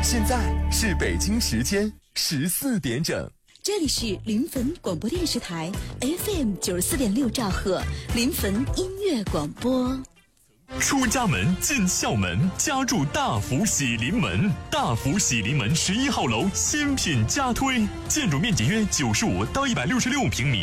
现在是北京时间14点整。 这里是临汾广播电视台 FM 94.6兆赫临汾音乐广播。 出家门进校门，家住大福喜临门。大福喜临门11号楼新品加推，建筑面积约95到166平米，